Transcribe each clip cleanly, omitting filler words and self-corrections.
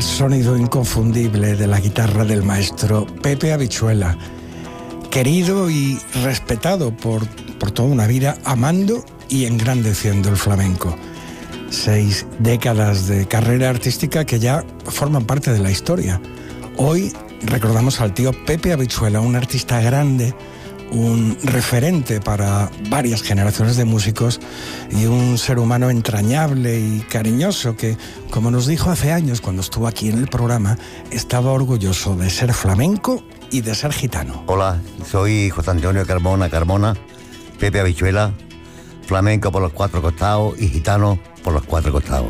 el sonido inconfundible de la guitarra del maestro Pepe Habichuela, querido y respetado por toda una vida, amando y engrandeciendo el flamenco. 6 décadas de carrera artística que ya forman parte de la historia. Hoy recordamos al tío Pepe Habichuela, un artista grande, un referente para varias generaciones de músicos y un ser humano entrañable y cariñoso que, como nos dijo hace años cuando estuvo aquí en el programa, estaba orgulloso de ser flamenco y de ser gitano. Hola, soy José Antonio Carmona, Pepe Habichuela, flamenco por los 4 costados y gitano por los 4 costados.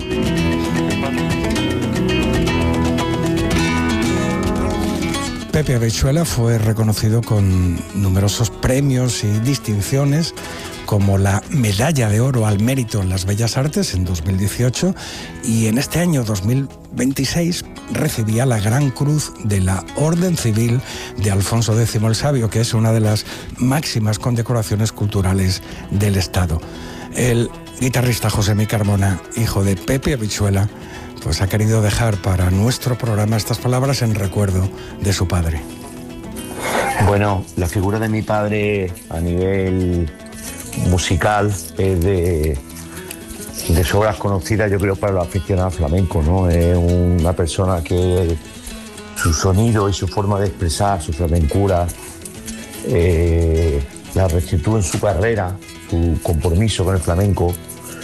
Pepe Habichuela fue reconocido con numerosos premios y distinciones, como la Medalla de Oro al Mérito en las Bellas Artes en 2018, y en este año 2026 recibía la Gran Cruz de la Orden Civil de Alfonso X el Sabio, que es una de las máximas condecoraciones culturales del Estado. El guitarrista Josemi Carmona, hijo de Pepe Habichuela, pues ha querido dejar para nuestro programa estas palabras en recuerdo de su padre. Bueno, la figura de mi padre a nivel musical es de sobras conocidas, yo creo, para los aficionados flamencos, ¿no? Es una persona que su sonido y su forma de expresar su flamencura, la rectitud en su carrera, su compromiso con el flamenco,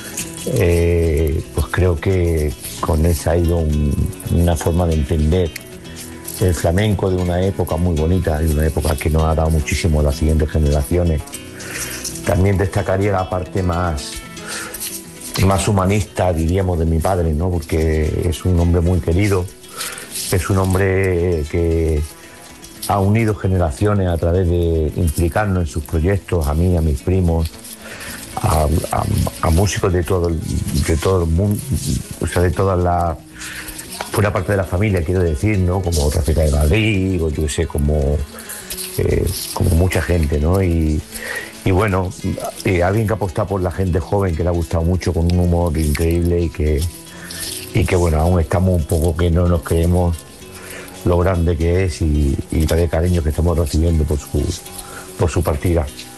pues creo que con esa ha ido una forma de entender el flamenco de una época muy bonita y una época que nos ha dado muchísimo a las siguientes generaciones. También destacaría la parte más humanista, diríamos, de mi padre, ¿no? Porque es un hombre muy querido, es un hombre que ha unido generaciones a través de implicarnos en sus proyectos, a mí, a mis primos, a músicos de todo el mundo, o sea, de toda la fuera parte de la familia, quiero decir, ¿no? Como Rafita de Madrid, o yo sé, como mucha gente, ¿no? Y bueno, alguien que apuesta por la gente joven, que le ha gustado mucho, con un humor increíble y que bueno, aún estamos un poco que no nos creemos lo grande que es y la de cariño que estamos recibiendo por su partida.